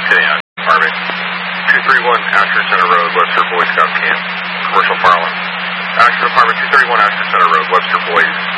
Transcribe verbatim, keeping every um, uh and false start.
City Department, two thirty-one Ashford Center Road, Webster Boy Scout Camp, commercial fire alarm. Ashford Department, two thirty-one Ashford Center Road, Webster Boys